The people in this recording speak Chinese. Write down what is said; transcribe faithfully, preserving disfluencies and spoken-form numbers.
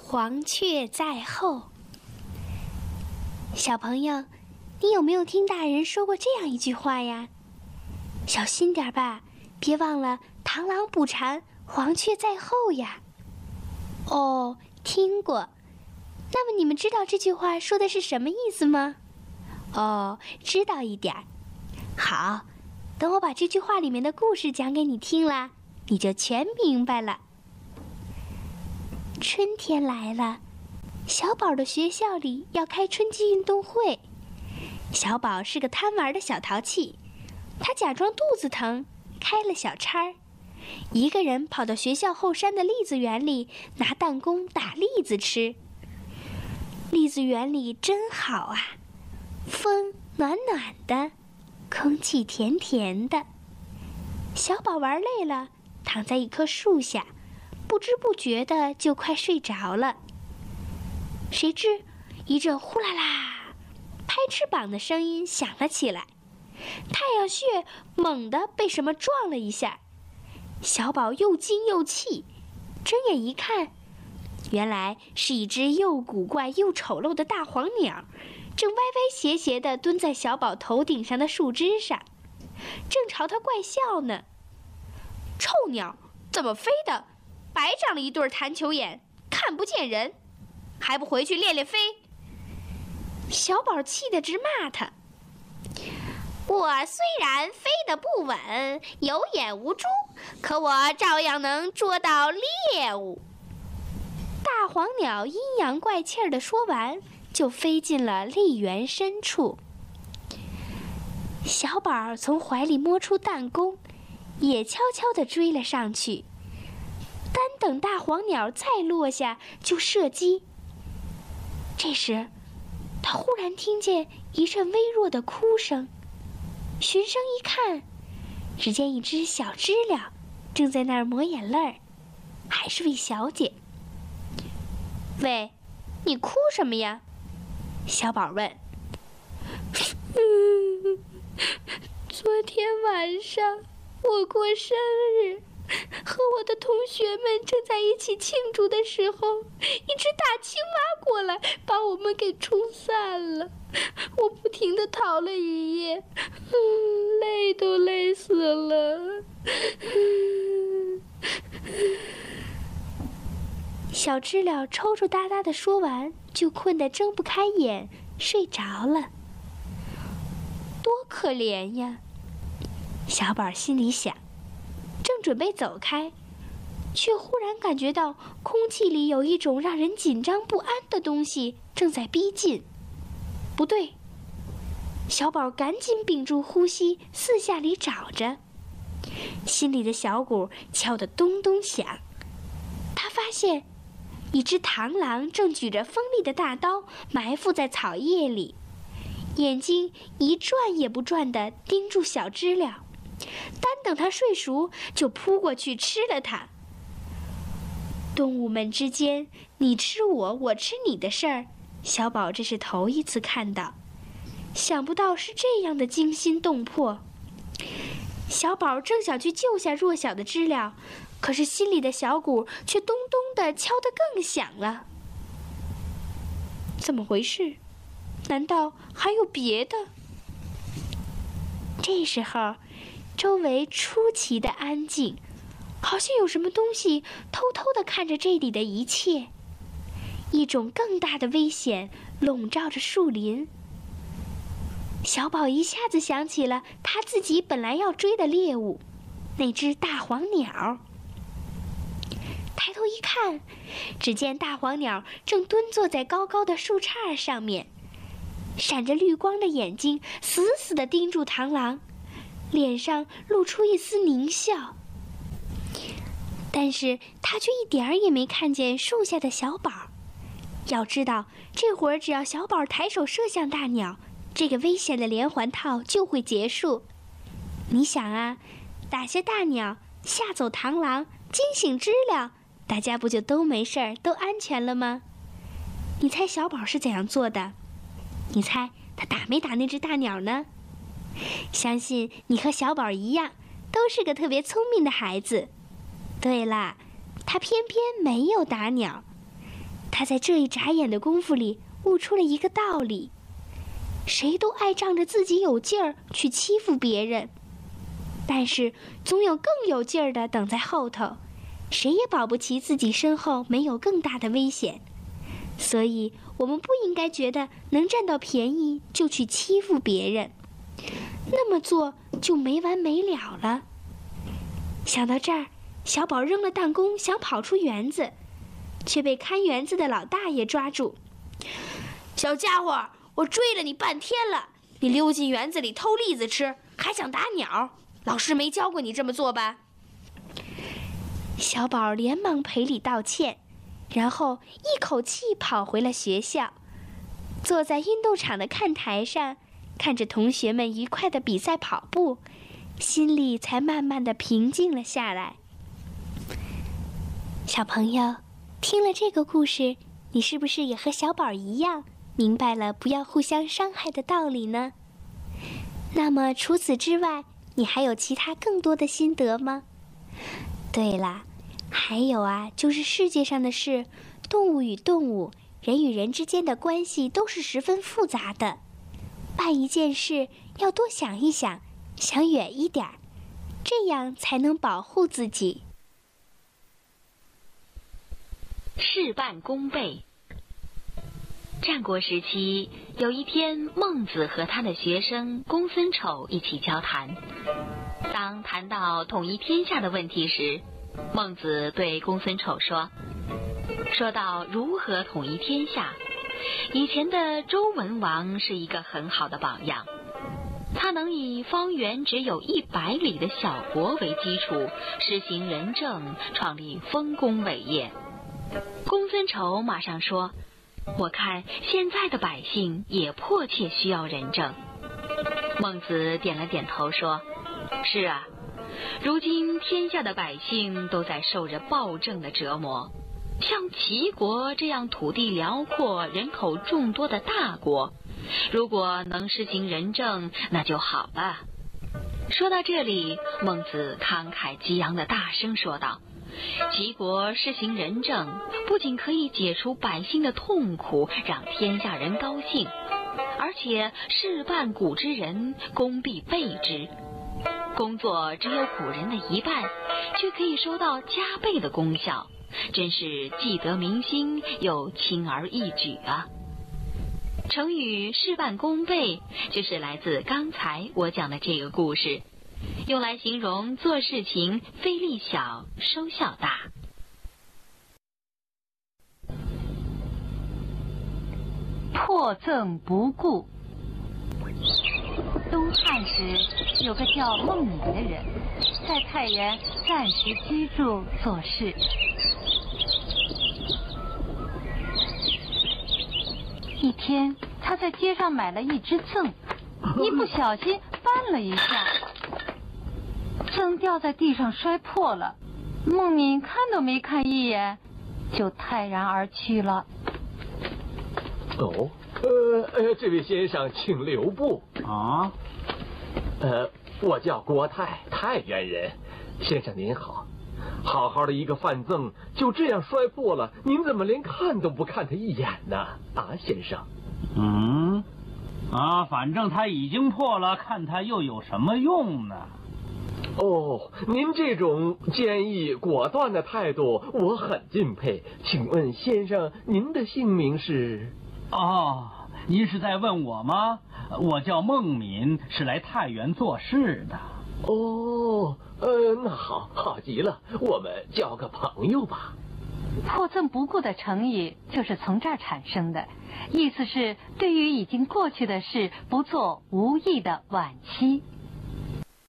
黄雀在后。小朋友，你有没有听大人说过这样一句话呀？小心点吧，别忘了螳螂捕蝉，黄雀在后呀。哦，听过。那么你们知道这句话说的是什么意思吗？哦，知道一点儿。好，等我把这句话里面的故事讲给你听了，你就全明白了。春天来了，小宝的学校里要开春季运动会。小宝是个贪玩的小淘气，他假装肚子疼，开了小差儿，一个人跑到学校后山的栗子园里拿弹弓打栗子吃。栗子园里真好啊，风暖暖的，空气甜甜的。小宝玩累了，躺在一棵树下，不知不觉的就快睡着了。谁知一阵呼啦啦拍翅膀的声音响了起来，太阳穴猛地被什么撞了一下，小宝又惊又气，睁眼一看，原来是一只又古怪又丑陋的大黄鸟，正歪歪斜斜地蹲在小宝头顶上的树枝上，正朝他怪笑呢。臭鸟，怎么飞的？白长了一对弹球眼，看不见人，还不回去练练飞？小宝气得直骂他。我虽然飞得不稳，有眼无珠，可我照样能捉到猎物。大黄鸟阴阳怪气儿地说完，就飞进了栗园深处。小宝从怀里摸出弹弓，也悄悄地追了上去。单等大黄鸟再落下，就射击。这时，他忽然听见一阵微弱的哭声，循声一看，只见一只小知了正在那儿抹眼泪儿，还是位小姐。喂，你哭什么呀？小宝问。嗯，昨天晚上我过生日，和我的同学们正在一起庆祝的时候，一只大青蛙过来把我们给冲散了。我不停地逃了一夜，嗯，累都累死了。嗯小知了抽抽搭搭地说完，就困得睁不开眼，睡着了。多可怜呀！小宝心里想，正准备走开，却忽然感觉到空气里有一种让人紧张不安的东西正在逼近。不对，小宝赶紧屏住呼吸，四下里找着，心里的小鼓敲得咚咚响。他发现一只螳螂正举着锋利的大刀埋伏在草叶里，眼睛一转也不转地盯住小知了，单等它睡熟就扑过去吃了它。动物们之间你吃我我吃你的事儿，小宝这是头一次看到，想不到是这样的惊心动魄。小宝正想去救下弱小的知了，可是心里的小鼓却咚咚地敲得更响了。怎么回事？难道还有别的？这时候，周围出奇的安静，好像有什么东西偷偷地看着这里的一切。一种更大的危险笼罩着树林。小宝一下子想起了他自己本来要追的猎物，那只大黄鸟。抬头一看，只见大黄鸟正蹲坐在高高的树杈上面，闪着绿光的眼睛死死地盯住螳螂，脸上露出一丝狞笑。但是他却一点儿也没看见树下的小宝。要知道，这会儿只要小宝抬手射向大鸟，这个危险的连环套就会结束。你想啊，打下大鸟，吓走螳螂，惊醒知了，大家不就都没事儿，都安全了吗？你猜小宝是怎样做的？你猜他打没打那只大鸟呢？相信你和小宝一样，都是个特别聪明的孩子。对啦，他偏偏没有打鸟， 他在这一眨眼的功夫里悟出了一个道理：谁都爱仗着自己有劲儿去欺负别人，但是总有更有劲儿的等在后头，谁也保不齐自己身后没有更大的危险。所以我们不应该觉得能占到便宜就去欺负别人，那么做就没完没了了。想到这儿，小宝扔了弹弓想跑出园子，却被看园子的老大爷抓住。小家伙，我追了你半天了，你溜进园子里偷栗子吃，还想打鸟，老师没教过你这么做吧？小宝连忙赔礼道歉，然后一口气跑回了学校，坐在运动场的看台上，看着同学们愉快的比赛跑步，心里才慢慢的平静了下来。小朋友，听了这个故事，你是不是也和小宝一样，明白了不要互相伤害的道理呢？那么除此之外，你还有其他更多的心得吗？对了，还有啊，就是世界上的事，动物与动物，人与人之间的关系都是十分复杂的。办一件事要多想一想，想远一点，这样才能保护自己。 事半功倍。战国时期，有一天，孟子和他的学生公孙丑一起交谈。当谈到统一天下的问题时，孟子对公孙丑说：“说到如何统一天下，以前的周文王是一个很好的榜样。他能以方圆只有一百里的小国为基础，实行仁政，创立丰功伟业。”公孙丑马上说：“我看现在的百姓也迫切需要仁政。”孟子点了点头说：“是啊，如今天下的百姓都在受着暴政的折磨，像齐国这样土地辽阔、人口众多的大国，如果能实行仁政，那就好了。”说到这里，孟子慷慨激昂地大声说道：“齐国施行仁政，不仅可以解除百姓的痛苦，让天下人高兴，而且事半谷之人，功必倍之。工作只有古人的一半，却可以收到加倍的功效，真是既得民心，又轻而易举啊！”成语事半功倍就是来自刚才我讲的这个故事，用来形容做事情费力小，收效大。 破赠不顾。东汉时，有个叫孟敏的人，在太原暂时居住做事。一天，他在街上买了一只甑，一不小心绊了一下，甑掉在地上摔破了。孟敏看都没看一眼，就泰然而去了。 哦，呃呃，这位先生，请留步啊。 呃，我叫郭泰，太原人。先生您好，好好的一个范赠就这样摔破了，您怎么连看都不看他一眼呢？啊，先生。 嗯，啊，反正他已经破了，看他又有什么用呢？ 哦，您这种坚毅果断的态度，我很敬佩。请问先生，您的姓名是？ 哦，您是在问我吗？我叫孟敏，是来太原做事的。 哦，呃，那好，好极了，我们交个朋友吧。 破赠不顾的成语就是从这儿产生的，意思是对于已经过去的事不做无益的惋惜。